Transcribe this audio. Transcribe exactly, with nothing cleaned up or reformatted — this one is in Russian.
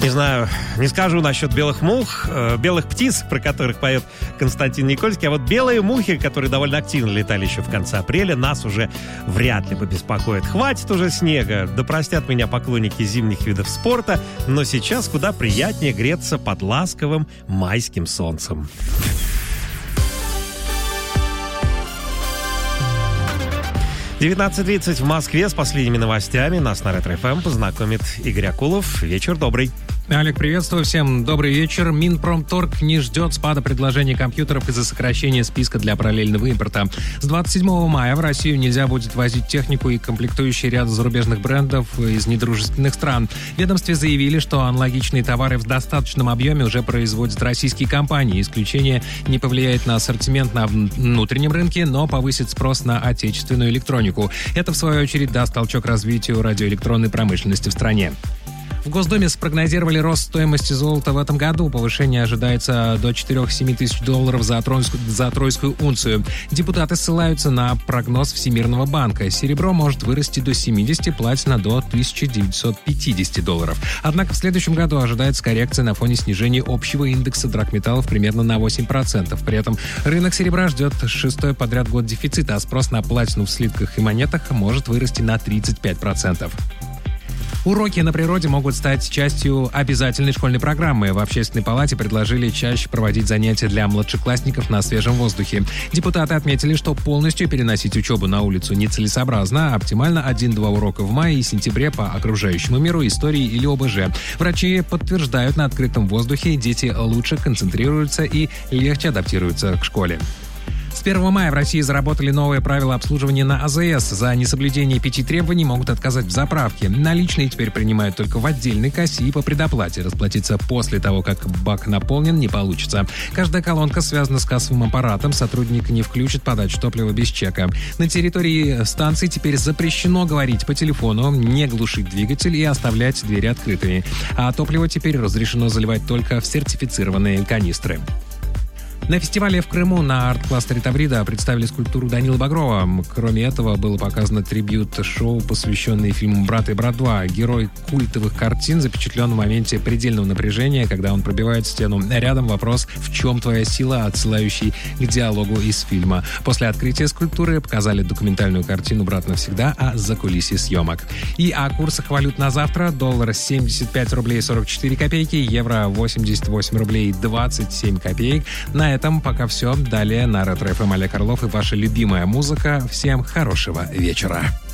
Не знаю, не скажу насчет белых мух, э, белых птиц, про которых поет Константин Никольский, а вот белые мухи, которые довольно активно летали еще в конце апреля, нас уже вряд ли бы беспокоят. Хватит уже снега, да простят меня поклонники зимних видов спорта, но сейчас куда приятнее греться под ласковым майским солнцем. девятнадцать тридцать в Москве. С последними новостями нас на Ретро эф эм познакомит Игорь Акулов. Вечер добрый. Олег, приветствую всем. Добрый вечер. Минпромторг не ждет спада предложений компьютеров из-за сокращения списка для параллельного импорта. С двадцать седьмого мая в Россию нельзя будет возить технику и комплектующие ряда зарубежных брендов из недружественных стран. В ведомстве заявили, что аналогичные товары в достаточном объеме уже производят российские компании. Исключение не повлияет на ассортимент на внутреннем рынке, но повысит спрос на отечественную электронику. Это, в свою очередь, даст толчок развитию радиоэлектронной промышленности в стране. В Госдуме спрогнозировали рост стоимости золота в этом году. Повышение ожидается до четыре-семь тысяч долларов за тройскую, за тройскую унцию. Депутаты ссылаются на прогноз Всемирного банка. Серебро может вырасти до семидесяти, платина до тысяча девятьсот пятидесяти долларов. Однако в следующем году ожидается коррекция на фоне снижения общего индекса драгметаллов примерно на восемь процентов. При этом рынок серебра ждет шестой подряд год дефицита, а спрос на платину в слитках и монетах может вырасти на тридцать пять процентов. Уроки на природе могут стать частью обязательной школьной программы. В Общественной палате предложили чаще проводить занятия для младшеклассников на свежем воздухе. Депутаты отметили, что полностью переносить учебу на улицу нецелесообразно, а оптимально один-два урока в мае и сентябре по окружающему миру, истории или о бэ жэ. Врачи подтверждают, на открытом воздухе дети лучше концентрируются и легче адаптируются к школе. С первого мая в России заработали новые правила обслуживания на а зэ эс. За несоблюдение пяти требований могут отказать в заправке. Наличные теперь принимают только в отдельной кассе и по предоплате. Расплатиться после того, как бак наполнен, не получится. Каждая колонка связана с кассовым аппаратом. Сотрудник не включит подачу топлива без чека. На территории станции теперь запрещено говорить по телефону, не глушить двигатель и оставлять двери открытыми. А топливо теперь разрешено заливать только в сертифицированные канистры. На фестивале в Крыму на арт-кластере Таврида представили скульптуру Данилы Багрова. Кроме этого, было показано трибьют-шоу, посвященное фильму «Брат и брат два». Герой культовых картин запечатлен в моменте предельного напряжения, когда он пробивает стену. Рядом вопрос «В чем твоя сила?», отсылающий к диалогу из фильма. После открытия скульптуры показали документальную картину «Брат навсегда» о закулисье съемок. И о курсах валют на завтра. Доллар семьдесят пять рублей сорок четыре копейки, евро восемьдесят восемь рублей двадцать семь копеек. На этом пока все. Далее на Ретро эф эм Олег Орлов и ваша любимая музыка. Всем хорошего вечера.